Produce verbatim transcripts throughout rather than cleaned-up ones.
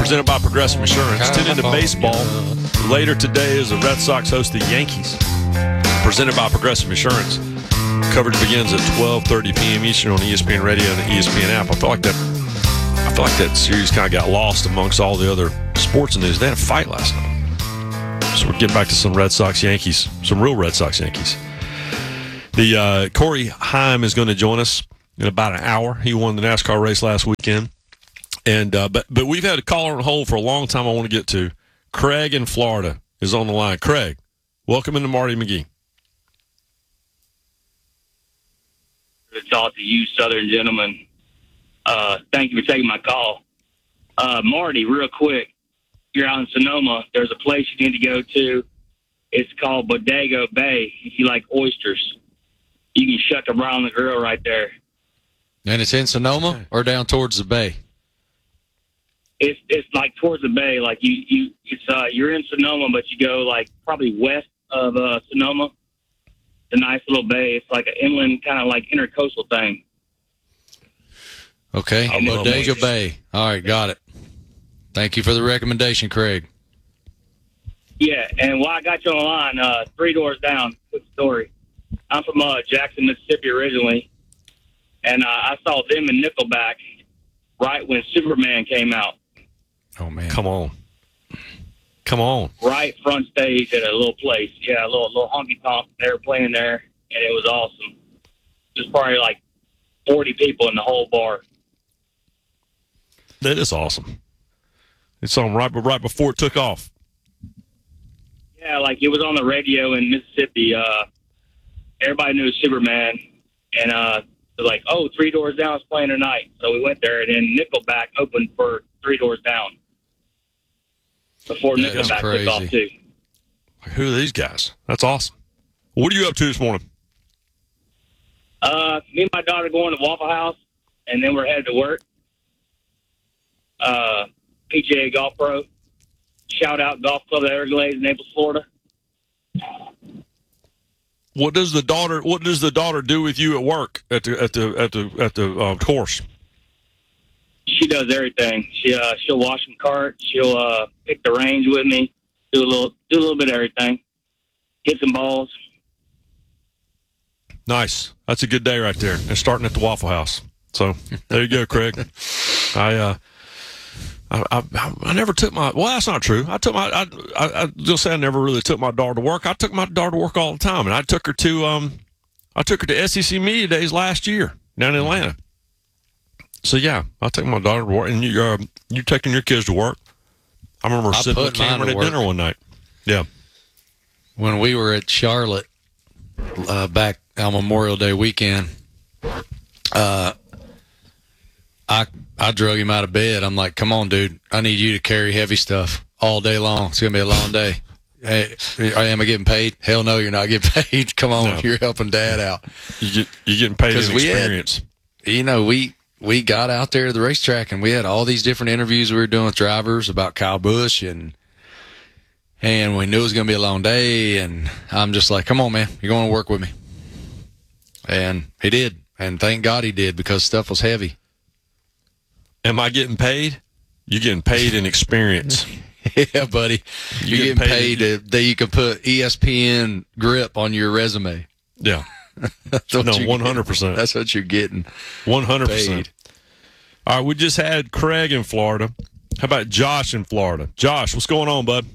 presented by Progressive Insurance. Tune into baseball. Later today is the Red Sox host the Yankees, presented by Progressive Insurance. Coverage begins at twelve thirty p.m. Eastern on E S P N Radio and the E S P N app. I feel like that I feel like that series kind of got lost amongst all the other sports news. They had a fight last night. So we're getting back to some Red Sox Yankees, some real Red Sox Yankees. The uh, Corey Heim is going to join us in about an hour. He won the NASCAR race last weekend. And uh, but but we've had a caller on hold for a long time I want to get to. Craig in Florida is on the line. Craig, welcome into Marty McGee. To talk to you, Southern gentlemen. Uh, thank you for taking my call. Uh, Marty, real quick, you're out in Sonoma. There's a place you need to go to. It's called Bodega Bay. If you like oysters, you can shuck them around the grill right there. And it's in Sonoma or down towards the bay? It's it's like towards the bay. Like you you it's uh you're in Sonoma, but you go like probably west of uh, Sonoma. It's a nice little bay. It's like an inland kind of like intercoastal thing. Okay, Bodega Bay. All right, got it. Thank you for the recommendation, Craig. Yeah, and while I got you on the line, uh, three doors down, quick story. I'm from uh, Jackson, Mississippi originally, and uh, I saw them in Nickelback right when Superman came out. Oh, man. Come on. Come on. Right front stage at a little place. Yeah, a little little honky tonk. They were playing there, and it was awesome. There's probably like forty people in the whole bar. That is awesome. It's on right, right before it took off. Yeah, like it was on the radio in Mississippi. Uh, everybody knew Superman, and uh, they're like, "Oh, Three Doors Down is playing tonight." So we went there, and then Nickelback opened for Three Doors Down before That is Nickelback crazy. took off too. Who are these guys? That's awesome. What are you up to this morning? Uh, me and my daughter going to Waffle House, and then we're headed to work. Uh, P G A Golf Pro. Shout out Golf Club of the Everglades, Naples, Florida. What does the daughter? What does the daughter do with you at work at the at the at the at the uh, course? She does everything. She uh, she'll wash some carts. She'll uh, pick the range with me. Do a little do a little bit of everything. Hit some balls. Nice. That's a good day right there. And starting at the Waffle House. So there you go, Craig. I uh, I, I I never took my. Well, that's not true. I took my. I I, I just say I never really took my daughter to work. I took my daughter to work all the time, and I took her to um, I took her to S E C Media Days last year down in Atlanta. So yeah, I take my daughter to work, and you uh, you taking your kids to work. I remember I sitting with put mine Cameron to at work. dinner one night. Yeah. When we were at Charlotte uh, back on Memorial Day weekend, uh, I I drug him out of bed. I'm like, "Come on, dude! I need you to carry heavy stuff all day long. It's gonna be a long day." Hey, am I getting paid? Hell no, you're not getting paid. Come on, No. you're helping Dad out. You get you getting paid in 'Cause we had- experience. You know, we we got out there to the racetrack and we had all these different interviews we were doing with drivers about Kyle Busch, and and we knew it was going to be a long day, and I'm just like, come on, man, you're going to work with me. And he did, and thank God he did, because stuff was heavy. Am I getting paid? You're getting paid in experience. Yeah, buddy, You you're get getting paid, paid- to, that you can put E S P N grip on your resume. Yeah. That's what No, you're one hundred getting. percent. That's what you're getting. one hundred percent. Paid. All right, we just had Craig in Florida. How about Josh in Florida? Josh, what's going on, bud?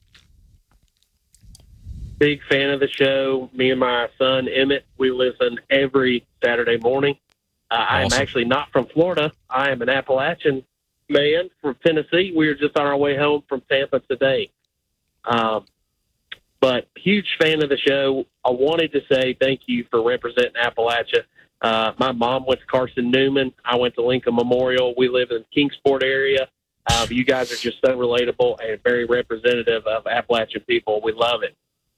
Big fan of the show. Me and my son Emmett, we listen every Saturday morning. Uh, I am Awesome. actually not from Florida. I am an Appalachian man from Tennessee. We were just on our way home from Tampa today. Um, but huge fan of the show. I wanted to say thank you for representing Appalachia. Uh, my mom went to Carson Newman. I went to Lincoln Memorial. We live in the Kingsport area. Uh, you guys are just so relatable and very representative of Appalachian people. We love it.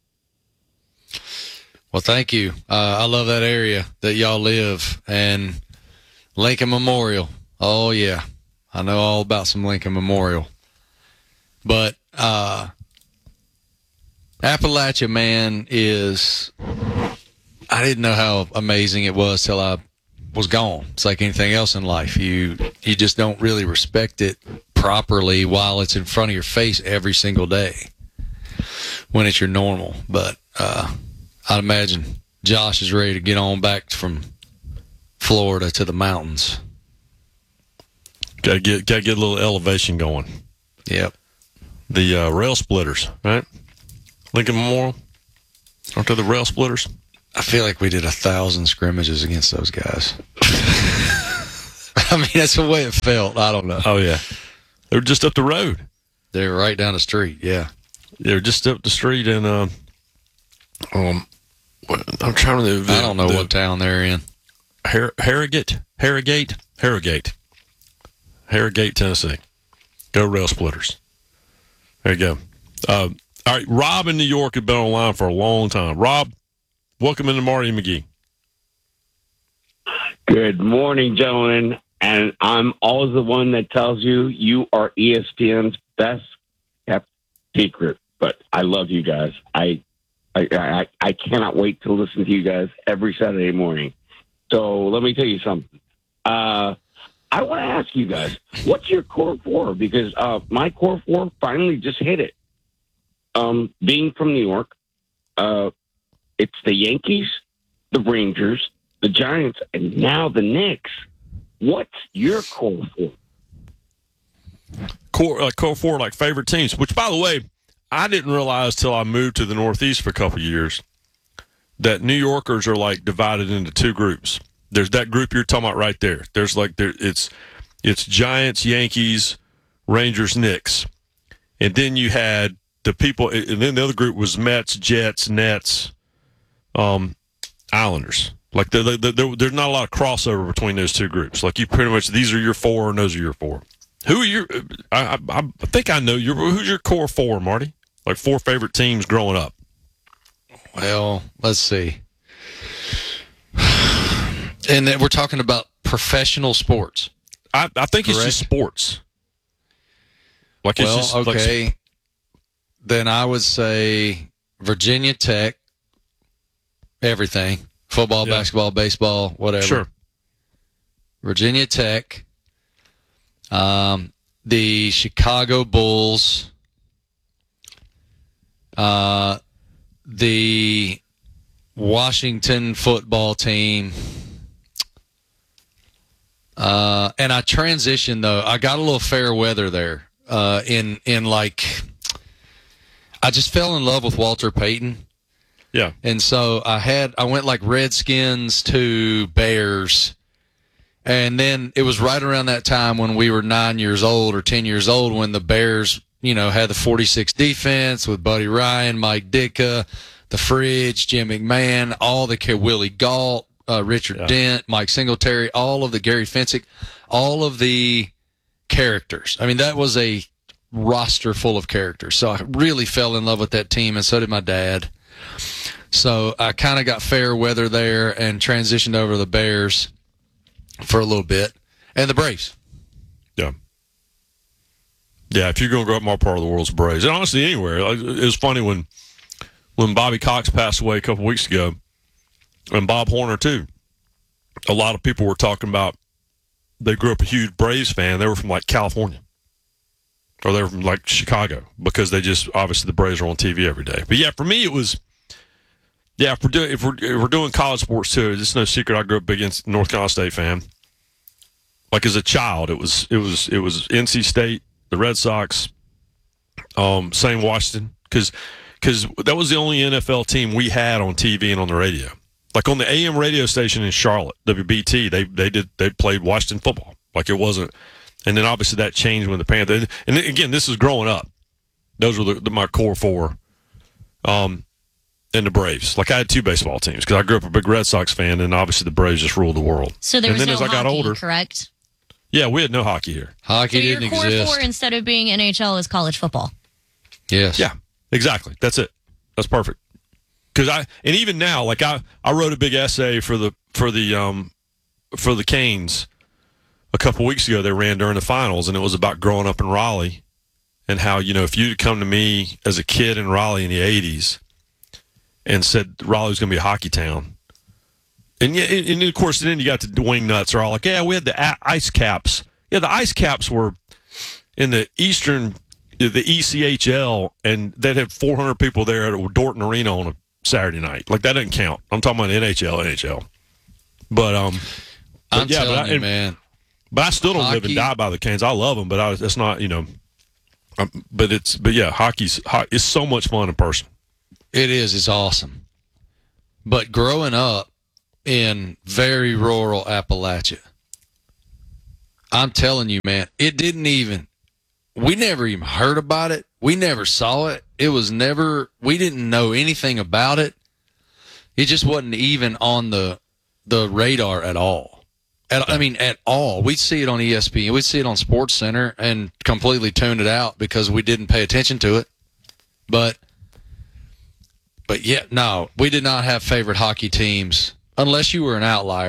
Well, thank you. Uh, I love that area that y'all live, and Lincoln Memorial. Oh, yeah. I know all about some Lincoln Memorial. But uh, Appalachia, man, is – I didn't know how amazing it was till I was gone. It's like anything else in life. You you just don't really respect it properly while it's in front of your face every single day when it's your normal. But uh, I'd imagine Josh is ready to get on back from Florida to the mountains. Got to get got to get a little elevation going. Yep. The uh, rail splitters, right? Lincoln Memorial. Aren't they the rail splitters? I feel like we did a thousand scrimmages against those guys. I mean, that's the way it felt. I don't know. Oh, yeah. They were just up the road. They were right down the street, yeah. They were just up the street in, uh, um, I'm trying to I don't know the, what town they're in. Har- Harrogate? Harrogate? Harrogate. Harrogate, Tennessee. Go rail splitters. There you go. Uh, all right, Rob in New York has been online for a long time. Rob, welcome into Marty McGee. Good morning, gentlemen. And I'm always the one that tells you you are E S P N's best kept secret. But I love you guys. I, I, I, I cannot wait to listen to you guys every Saturday morning. So let me tell you something. Uh, I want to ask you guys, what's your core four? Because uh, my core four finally just hit it. Um, being from New York, uh, it's the Yankees, the Rangers, the Giants, and now the Knicks. What's your core four? Core, uh, core four, like favorite teams, which, by the way, I didn't realize till I moved to the Northeast for a couple of years that New Yorkers are like divided into two groups. There's that group you're talking about right there. There's like there it's it's Giants, Yankees, Rangers, Knicks, and then you had the people, and then the other group was Mets, Jets, Nets, um, Islanders. Like the, the, the, there's not a lot of crossover between those two groups. Like you pretty much, these are your four and those are your four. Who are your? I, I, I think I know your. Who's your core four, Marty? Like four favorite teams growing up. Well, let's see. And then we're talking about professional sports. I, I think Correct? It's just sports. Like it's well, just okay. Like, then I would say Virginia Tech. Everything. Football, yeah. basketball, baseball, whatever. Sure. Virginia Tech. Um, the Chicago Bulls. Uh, the Washington football team. Uh, and I transitioned, though. I got a little fair weather there. Uh, in, in like, I just fell in love with Walter Payton. Yeah. And so I had, I went like Redskins to Bears. And then it was right around that time when we were nine years old or ten years old when the Bears, you know, had the forty-six defense with Buddy Ryan, Mike Ditka, the Fridge, Jim McMahon, all the Willie Gault, uh, Richard yeah. Dent, Mike Singletary, all of the Gary Fensick, all of the characters. I mean, that was a roster full of characters. So I really fell in love with that team, and so did my dad. So I kind of got fair weather there and transitioned over to the Bears for a little bit, and the Braves. Yeah. Yeah, if you're going to grow up in our part of the world's Braves. And honestly, anywhere. It was funny when when Bobby Cox passed away a couple weeks ago, and Bob Horner, too. A lot of people were talking about they grew up a huge Braves fan. They were from, like, California. Or they were from, like, Chicago, because they just, obviously, the Braves are on T V every day. But, yeah, for me, it was, yeah, if we're doing, if we're, if we're doing college sports, too, it's no secret I grew up big against North Carolina State fan. Like, as a child, it was, it was, it was N C State, the Red Sox, um, same Washington, because because that was the only N F L team we had on T V and on the radio. Like on the A M radio station in Charlotte, W B T, they they did they played Washington football. Like it wasn't, and then obviously that changed when the Panthers. And again, this is growing up. Those were the, the, my core four, um, and the Braves. Like I had two baseball teams because I grew up a big Red Sox fan, and obviously the Braves just ruled the world. So there and was then no as I got hockey, older, correct? Yeah, we had no hockey here. Hockey so didn't your core exist. four, instead of being N H L, is college football. Yes. Yeah, exactly. That's it. That's perfect. Because I and even now, like I, I wrote a big essay for the for the um for the Canes a couple weeks ago. They ran during the finals, and it was about growing up in Raleigh and how, you know, if you'd come to me as a kid in Raleigh in the eighties and said Raleigh was going to be a hockey town, and yeah, and of course then you got the wing nuts are all like, yeah, we had the Ice Caps. Yeah, the Ice Caps were in the Eastern, the E C H L, and they'd have four hundred people there at Dorton Arena on a Saturday night. Like, that doesn't count. I'm talking about N H L, N H L. But, um, but I'm yeah, telling but I, you, and, man. But I still don't Hockey, live and die by the Canes. I love them, but I, it's not, you know, um, but it's, but yeah, hockey's, ho- it's so much fun in person. It is. It's awesome. But growing up in very rural Appalachia, I'm telling you, man, it didn't even, we never even heard about it. We never saw it. It was never, we didn't know anything about it. It just wasn't even on the the radar at all. At, I mean, at all. We'd see it on E S P N. We'd see it on Sports Center and completely tune it out because we didn't pay attention to it. But, but yeah, no, we did not have favorite hockey teams unless you were an outlier.